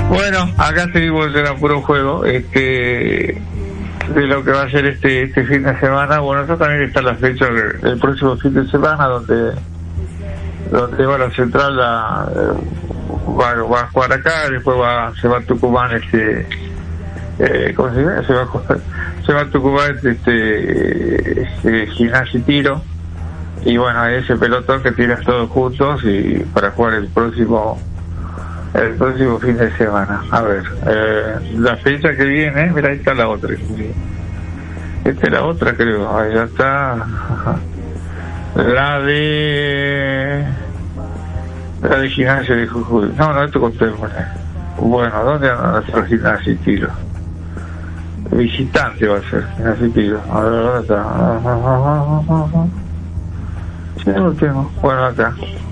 Bueno, acá seguimos en puro juego, de lo que va a ser este fin de semana. Bueno, acá también está la fecha del próximo fin de semana, donde va la Central, va a jugar acá, después se va a Tucumán, ¿cómo se llama? Se va a Tucumán, Gimnasia y Tiro, y bueno, ese pelotón que tiran todos juntos y para jugar el próximo fin de semana. A ver, la fecha que viene, mira, ahí está la otra. Esta es la otra, creo. Ahí ya está. La de Gimnasia de Jujuy. No, esto contémosle. Bueno, ¿dónde anda nuestro Gimnasia y Tiro? Visitante va a ser, Gimnasia y Tiro. A ver, ¿dónde está? Sí, lo tengo. Bueno, acá.